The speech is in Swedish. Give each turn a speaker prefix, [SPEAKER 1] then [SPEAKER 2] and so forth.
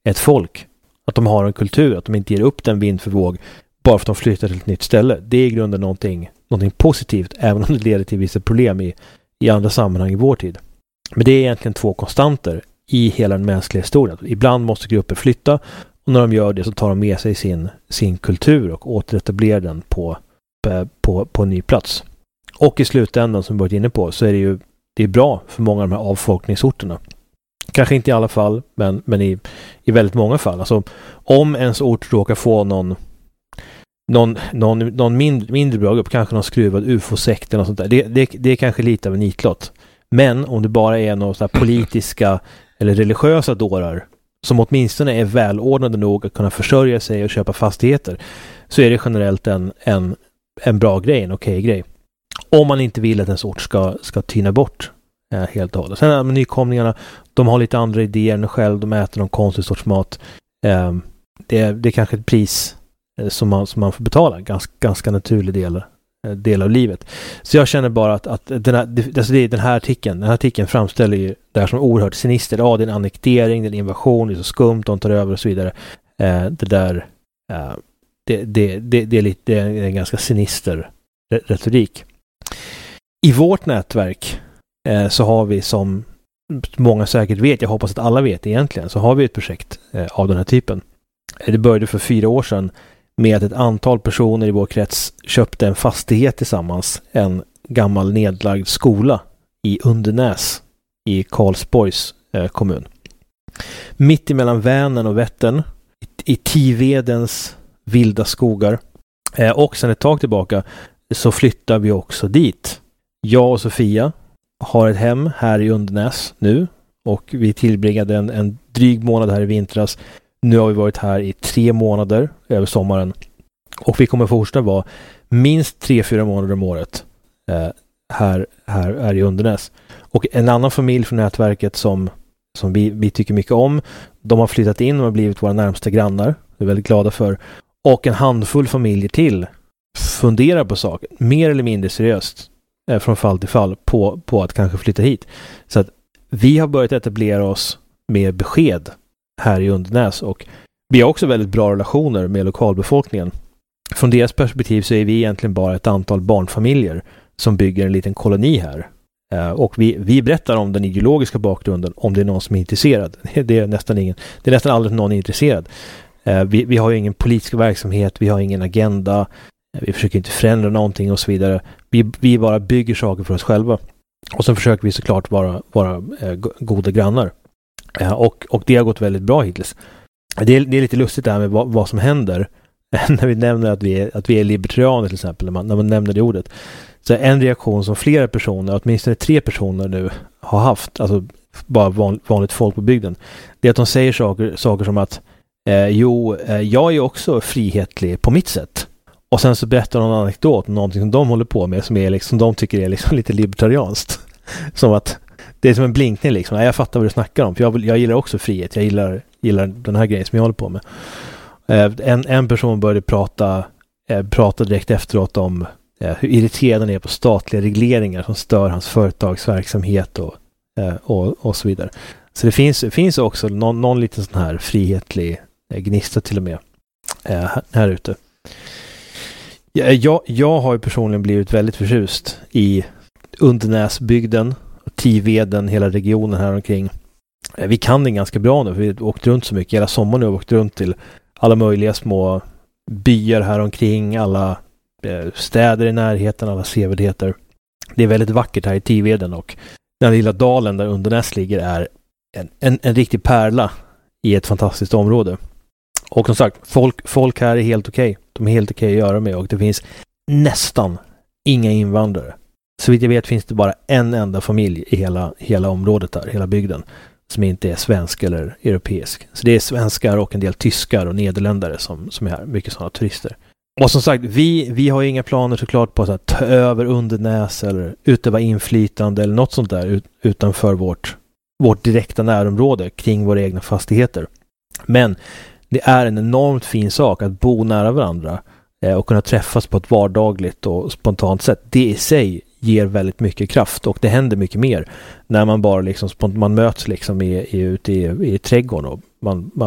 [SPEAKER 1] ett folk. Att de har en kultur, att de inte ger upp den vind för våg bara för att de flyttar till ett nytt ställe. Det är i grunden någonting positivt, även om det leder till vissa problem i andra sammanhang i vår tid. Men det är egentligen två konstanter i hela den mänskliga historien. Ibland måste grupper flytta, och när de gör det så tar de med sig sin kultur och återetablerar den på en ny plats. Och i slutändan, som vi varit inne på, så är det är bra för många av de här avfolkningsorterna. Kanske inte i alla fall, men i väldigt många fall. Alltså, om ens ort råkar få någon mindre bra grupp, kanske någon skruvad UFO-sekt eller något sånt där. Det är kanske lite av en nitlott. Men om det bara är några så här politiska eller religiösa dårar som åtminstone är välordnade nog att kunna försörja sig och köpa fastigheter, så är det generellt en bra grej, en okej grej. Om man inte vill att ens ort ska tyna bort helt och hållet. Sen nykomlingarna, de har lite andra idéer än själv, de äter någon konstig sorts mat. Det är kanske ett pris som man får betala, ganska naturlig del av livet. Så jag känner bara att den här artikeln framställer ju det här som oerhört sinister. Ja, det är en annektering, det är en invasion, det är så skumt, de tar över och så vidare. Det är en ganska sinister retorik. I vårt nätverk så har vi, som många säkert vet, jag hoppas att alla vet egentligen, så har vi ett projekt av den här typen. Det började för 4 år sedan med att ett antal personer i vår krets köpte en fastighet tillsammans, en gammal nedlagd skola i Undernäs i Karlsborgs kommun. Mitt emellan Vänern och Vättern, i Tivedens vilda skogar. Och sen ett tag tillbaka så flyttar vi också dit. Jag och Sofia har ett hem här i Undernäs nu, och vi tillbringade en dryg månad här i vintras. Nu har vi varit här i 3 månader över sommaren, och vi kommer fortsätta vara minst 3-4 månader om året här i Undernäs. Och en annan familj från nätverket som vi tycker mycket om, de har flyttat in och har blivit våra närmsta grannar. Vi är väldigt glada för. Och en handfull familjer till funderar på saker, mer eller mindre seriöst, från fall till fall, på att kanske flytta hit. Så att vi har börjat etablera oss med besked här i Undernäs, och vi har också väldigt bra relationer med lokalbefolkningen. Från deras perspektiv så är vi egentligen bara ett antal barnfamiljer som bygger en liten koloni här. Och vi berättar om den ideologiska bakgrunden om det är någon som är intresserad. Det är nästan aldrig någon är intresserad. Vi har ju ingen politisk verksamhet, vi har ingen agenda, vi försöker inte förändra någonting och så vidare. Vi bara bygger saker för oss själva. Och sen försöker vi såklart vara goda grannar. Och det har gått väldigt bra hittills. Det är lite lustigt det här med vad som händer när vi nämner att vi är libertarianer till exempel, när man nämner det ordet. Så en reaktion som flera personer, åtminstone 3 personer nu har haft, alltså bara vanligt folk på bygden, det är att de säger saker som att jag är också frihetlig på mitt sätt. Och sen så berättar de en anekdot, någonting som de håller på med som är liksom, de tycker är liksom lite libertarianskt. Som att det är som en blinkning liksom. Jag fattar vad du snackar om, för jag gillar också frihet. Jag gillar den här grejen som jag håller på med. En person började prata direkt efteråt om hur irriterad han är på statliga regleringar som stör hans företagsverksamhet och så vidare. Så det finns också någon liten sån här frihetlig gnista till och med här ute. Jag har ju personligen blivit väldigt förtjust i Undernäsbygden, Tiveden, hela regionen här omkring. Vi kan det ganska bra nu, för vi har åkt runt så mycket. Hela sommaren har vi åkt runt till alla möjliga små byar här omkring, alla städer i närheten, alla sevärdheter. Det är väldigt vackert här i Tiveden, och den lilla dalen där Undernäs ligger är en riktig pärla i ett fantastiskt område. Och som sagt, folk här är helt okej. De är helt okej att göra med, och det finns nästan inga invandrare. Så vitt jag vet finns det bara en enda familj i hela området där, hela bygden, som inte är svensk eller europeisk. Så det är svenskar och en del tyskar och nederländare som är här. Mycket sådana turister. Och som sagt, vi har inga planer såklart på att ta över Undernäs eller utöva inflytande eller något sånt där utanför vårt direkta närområde kring våra egna fastigheter. Men det är en enormt fin sak att bo nära varandra och kunna träffas på ett vardagligt och spontant sätt. Det i sig ger väldigt mycket kraft, och det händer mycket mer när man bara liksom man möts liksom ute i trädgården, och man